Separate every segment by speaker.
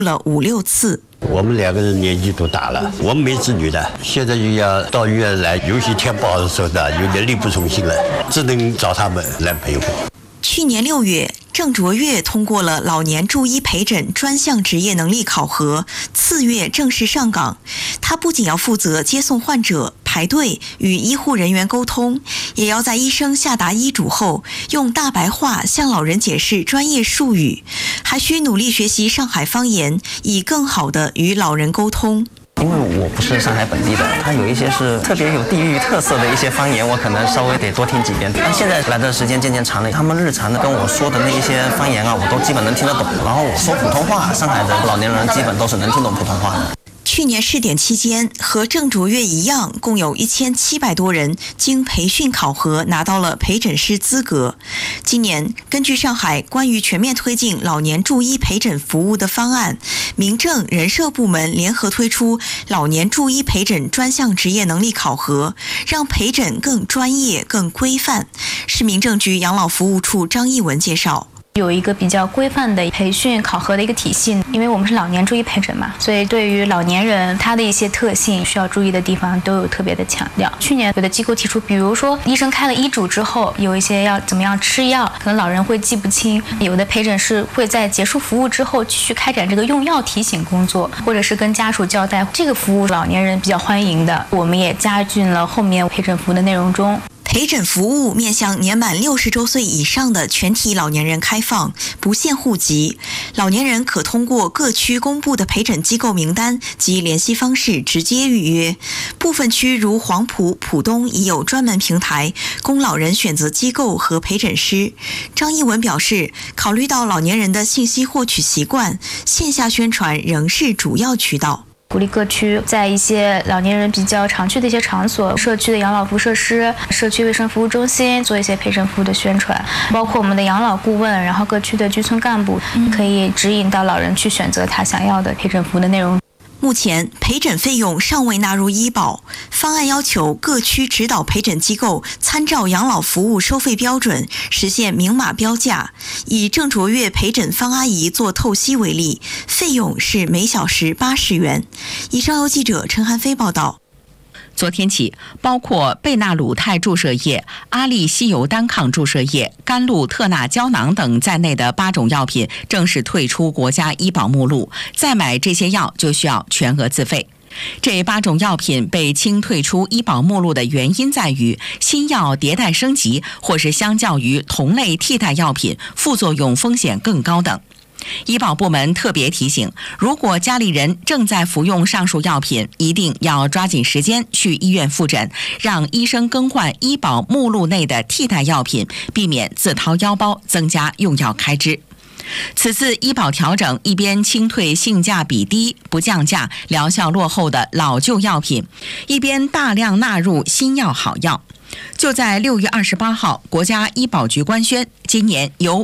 Speaker 1: 了5、6次。
Speaker 2: 我们2个人年纪都大了，我们没子女的，现在就要到医院来，有些天不好受的，有点力不从心了，只能找他们来陪护。
Speaker 1: 去年6月，郑卓越通过了老年助医陪诊专项职业能力考核，4月正式上岗。他不仅要负责接送患者、排队、与医护人员沟通，也要在医生下达医嘱后，用大白话向老人解释专业术语，还需努力学习上海方言，以更好地与老人沟通。
Speaker 3: 因为我不是上海本地的，它有一些是特别有地域特色的一些方言，我可能稍微得多听几遍。但现在来的时间渐渐长了，他们日常的跟我说的那一些方言啊，我都基本能听得懂。然后我说普通话，上海的老年人基本都是能听懂普通话的。
Speaker 1: 去年试点期间，和郑卓越一样，共有1700多人经培训考核拿到了陪诊师资格。今年，根据上海关于全面推进老年助医陪诊服务的方案，民政人社部门联合推出老年助医陪诊专项职业能力考核，让陪诊更专业、更规范。市民政局养老服务处张艺文介绍。
Speaker 4: 有一个比较规范的培训考核的一个体系，因为我们是老年助医陪诊嘛，所以对于老年人他的一些特性需要注意的地方都有特别的强调。去年有的机构提出，比如说医生开了医嘱之后，有一些要怎么样吃药，可能老人会记不清，有的陪诊师会在结束服务之后继续开展这个用药提醒工作，或者是跟家属交代，这个服务老年人比较欢迎的，我们也加进了后面陪诊服务的内容中。
Speaker 1: 陪诊服务面向年满60周岁以上的全体老年人开放，不限户籍。老年人可通过各区公布的陪诊机构名单及联系方式直接预约。部分区如黄埔、浦东已有专门平台供老人选择机构和陪诊师。张艺文表示，考虑到老年人的信息获取习惯，线下宣传仍是主要渠道。
Speaker 4: 鼓励各区在一些老年人比较常去的一些场所，社区的养老服务设施、社区卫生服务中心做一些陪诊服务的宣传，包括我们的养老顾问，然后各区的居村干部可以指引到老人去选择他想要的陪诊服务的内容。
Speaker 1: 目前陪诊费用尚未纳入医保，方案要求各区指导陪诊机构参照养老服务收费标准，实现明码标价。以郑卓越陪诊方阿姨做透析为例，费用是每小时80元。以上由记者陈汉飞报道。
Speaker 5: 昨天起，包括贝纳鲁肽注射液、阿利西尤单抗注射液、甘露特钠胶囊等在内的8种药品正式退出国家医保目录，再买这些药就需要全额自费。这8种药品被清退出医保目录的原因在于新药迭代升级，或是相较于同类替代药品副作用风险更高等。医保部门特别提醒，如果家里人正在服用上述药品，一定要抓紧时间去医院复诊，让医生更换医保目录内的替代药品，避免自掏腰包增加用药开支。此次医保调整一边清退性价比低、不降价、疗效落后的老旧药品，一边大量纳入新药好药。就在6月28号，国家医保局官宣，今年有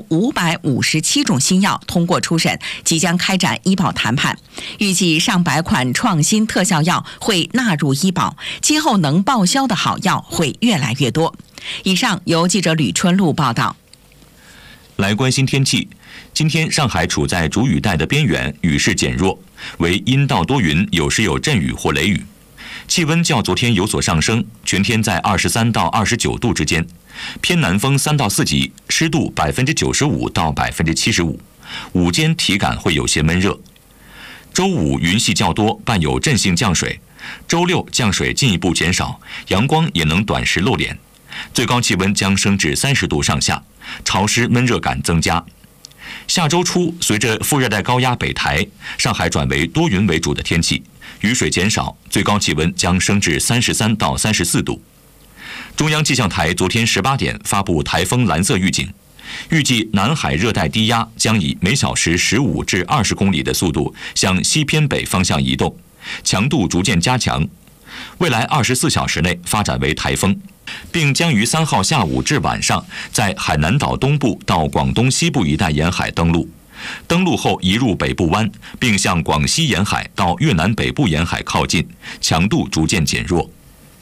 Speaker 5: 557种新药通过初审，即将开展医保谈判。预计上百款创新特效药会纳入医保，今后能报销的好药会越来越多。以上由记者吕春露报道。
Speaker 6: 来关心天气，今天上海处在主雨带的边缘，雨势减弱，为阴到多云，有时有阵雨或雷雨。气温较昨天有所上升，全天在23到29度之间，偏南风3到4级，湿度95%到75%，午间体感会有些闷热。周五云系较多，伴有阵性降水，周六降水进一步减少，阳光也能短时露脸，最高气温将升至30度上下，潮湿闷热感增加。下周初，随着副热带高压北抬，上海转为多云为主的天气，雨水减少，最高气温将升至33到34度。中央气象台昨天18点发布台风蓝色预警，预计南海热带低压将以每小时15至20公里的速度向西偏北方向移动，强度逐渐加强，未来24小时内发展为台风，并将于3号下午至晚上在海南岛东部到广东西部一带沿海登陆，登陆后移入北部湾，并向广西沿海到越南北部沿海靠近，强度逐渐减弱。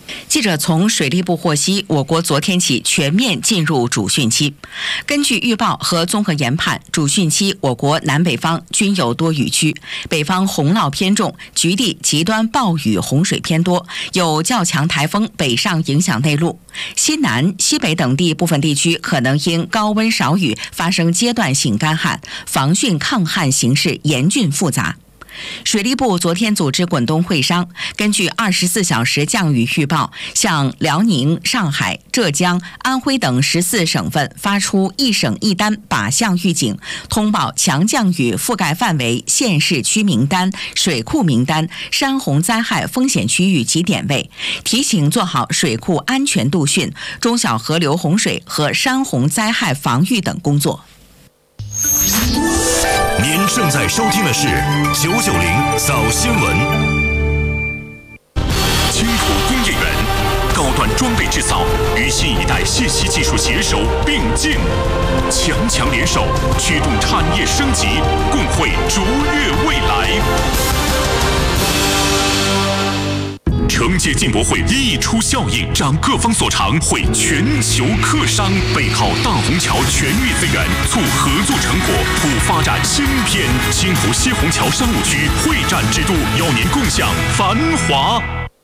Speaker 5: 记者从水利部获悉，我国昨天起全面进入主汛期。根据预报和综合研判，主汛期我国南北方均有多雨区，北方洪涝偏重，局地极端暴雨洪水偏多，有较强台风北上影响内陆。西南、西北等地部分地区可能因高温少雨发生阶段性干旱，防汛抗旱形势严峻复杂。水利部昨天组织滚动会商，根据24小时降雨预报，向辽宁、上海、浙江、安徽等14省份发出一省一单靶向预警，通报强降雨覆盖范围、县市区名单、水库名单、山洪灾害风险区域及点位，提醒做好水库安全度汛、中小河流洪水和山洪灾害防御等工作。
Speaker 7: 您正在收听的是990早新闻。青浦工业园高端装备制造与新一代信息技术携手并进，强联手驱动产业升级，共绘卓越未来。承接进博会溢出效应，长各方所长，会全球客商，背靠大虹桥全域资源，促合作成果，普发展新篇。青浦西虹桥商务区会展之都，邀您共享繁华。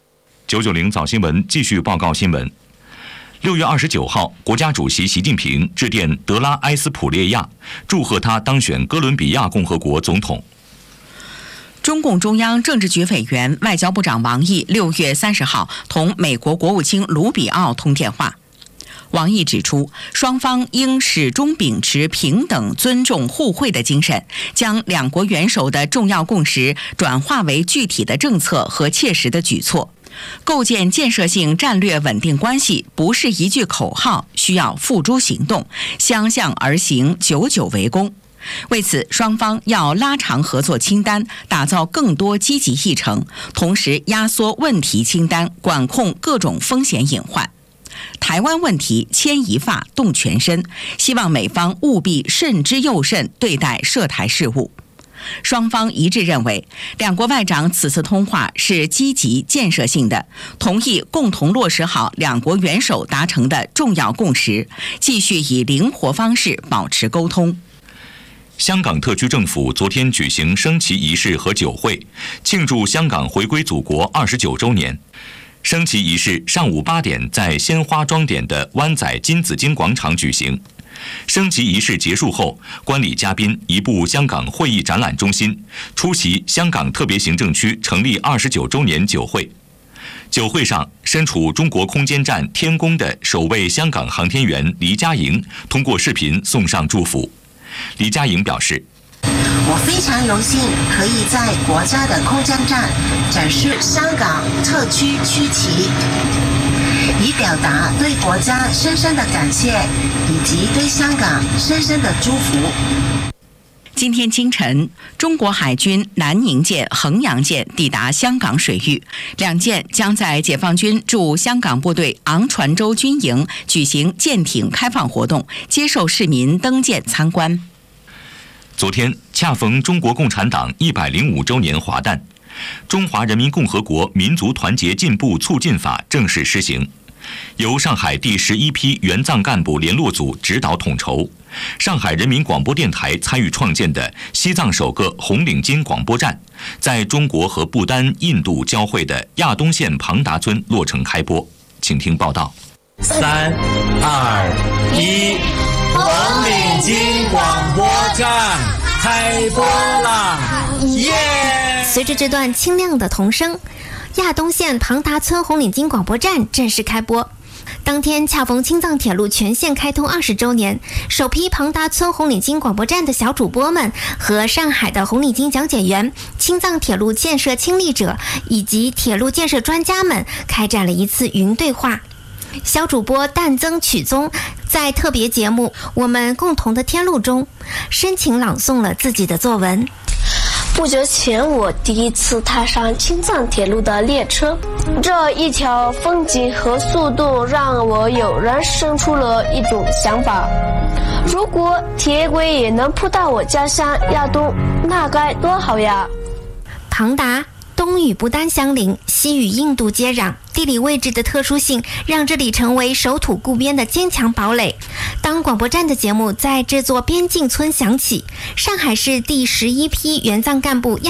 Speaker 6: 990早新闻继续报告新闻。6月29号，国家主席习近平致电德拉埃斯普列亚，祝贺他当选哥伦比亚共和国总统。
Speaker 5: 中共中央政治局委员、外交部长王毅6月30号同美国国务卿卢比奥通电话。王毅指出，双方应始终秉持平等、尊重、互惠的精神，将两国元首的重要共识转化为具体的政策和切实的举措。构建建设性战略稳定关系不是一句口号，需要付诸行动，相向而行，久久为功。为此，双方要拉长合作清单，打造更多积极议程，同时压缩问题清单，管控各种风险隐患。台湾问题牵一发动全身，希望美方务必慎之又慎对待涉台事务。双方一致认为，两国外长此次通话是积极建设性的，同意共同落实好两国元首达成的重要共识，继续以灵活方式保持沟通。
Speaker 6: 香港特区政府昨天举行升旗仪式和酒会，庆祝香港回归祖国29周年。升旗仪式上午8点在鲜花装点的湾仔金紫荆广场举行。升旗仪式结束后，观礼嘉宾移步香港会议展览中心，出席香港特别行政区成立29周年酒会。酒会上，身处中国空间站天宫的首位香港航天员黎佳莹通过视频送上祝福。黎佳莹表示，
Speaker 8: 我非常荣幸可以在国家的空间站展示香港特区区旗，以表达对国家深深的感谢，以及对香港深深的祝福。
Speaker 5: 今天清晨，中国海军南宁舰、衡阳舰抵达香港水域，两舰将在解放军驻香港部队昂船洲军营举行舰艇开放活动，接受市民登舰参观。
Speaker 6: 昨天恰逢中国共产党105周年华诞，《中华人民共和国民族团结进步促进法》正式施行。由上海第11批援藏干部联络组指导统筹，上海人民广播电台参与创建的西藏首个红领巾广播站，在中国和不丹、印度交汇的亚东县庞达村落成开播。请听报道。
Speaker 9: 3、2、1，红领巾广播站开播啦！耶！
Speaker 10: 随着这段清亮的童声，亚东县庞达村红领巾广播站正式开播。当天恰逢青藏铁路全线开通20周年，首批庞达村红领巾广播站的小主播们和上海的红领巾讲解员、青藏铁路建设亲历者以及铁路建设专家们开展了一次云对话。小主播淡增曲宗在特别节目《我们共同的天路》中深情朗诵了自己的作文。
Speaker 11: 不久前，我第一次踏上青藏铁路的列车，这一条风景和速度让我陡然生出了一种想法：如果铁轨也能铺到我家乡亚东，那该多好呀！
Speaker 10: 庞达东与不丹相邻，西与印度接壤， 地理位置的特殊性让这里成为守土固边的坚强堡垒。当广播站的节目在这座边境村响起，上海市第11批援藏干部